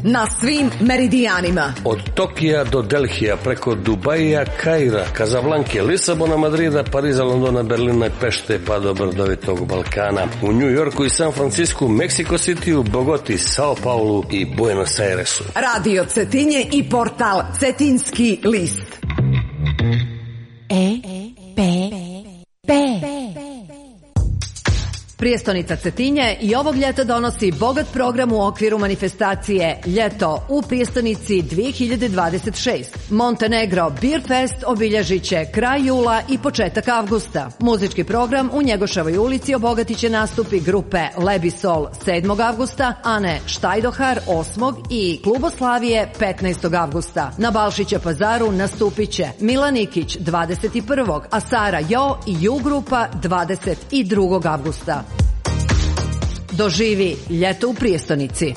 na svim meridijanima. Od Tokija do Delhija, preko Dubaija, Kaira, Kazablanke, Lisabona, Madrida, Pariza, Londona, Berlina, Pešte pa do brdovitog Balkana. U New Yorku i San Francisku, Meksiko Cityu, Bogoti, Sao Paulu i Buenos Airesu. Radio Cetinje i portal Cetinski list. Prijestolnica Cetinje i ovog ljeta donosi bogat program u okviru manifestacije Ljeto u prijestolnici 2026. Montenegro Beer Fest obilježit će kraj jula i početak avgusta. Muzički program u Njegoševoj ulici obogatit će nastupi grupe Lebisol 7. avgusta, Ane Štajdohar 8. i Kluboslavije 15. avgusta. Na Balšića pazaru nastupit će Milan Nikić 21. a Sara Jo i Ju grupa 22. avgusta. Doživi ljeto u prijestolnici.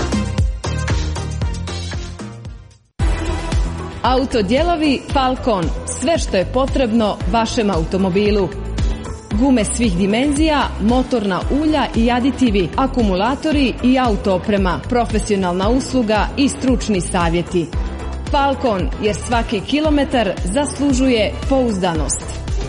Autodijelovi Falcon. Sve što je potrebno vašem automobilu. Gume svih dimenzija, motorna ulja i aditivi, akumulatori i autooprema, profesionalna usluga i stručni savjeti. Falcon, jer svaki kilometar zaslužuje pouzdanost.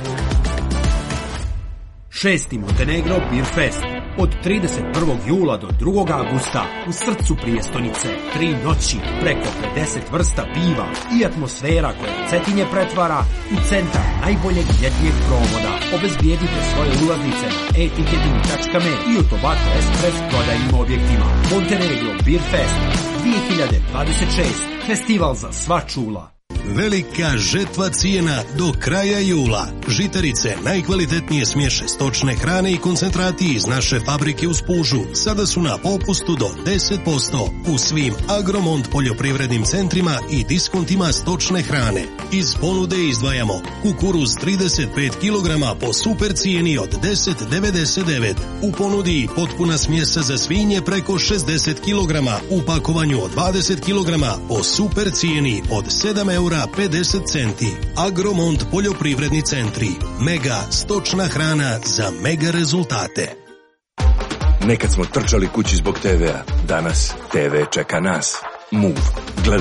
6. Montenegro Beer Fest. Od 31. jula do 2. avgusta u srcu prijestolnice, 3 noći, preko 50 vrsta piva i atmosfera koja Cetinje pretvara u centar najboljeg ljetnjeg provoda. Obezbijedite svoje ulaznice na e-ticketing.me i u Tobacco Express prodajnim objektima. Montenegro Beer Fest 2026. Festival za sva čula. Velika žetva cijena do kraja jula. Žitarice, najkvalitetnije smješe stočne hrane i koncentrati iz naše fabrike u Spužu sada su na popustu do 10% u svim Agromont poljoprivrednim centrima i diskontima stočne hrane. Iz ponude izdvajamo kukuruz 35 kg po super cijeni od 10,99. U ponudi potpuna smjesa za svinje preko 60 kg u pakovanju od 20 kg po super cijeni od 7,50 €. Agromont poljoprivredni centri. Mega stočna hrana za mega rezultate. Nekad smo trčali kući zbog TV-a. Danas TV čeka nas. Move.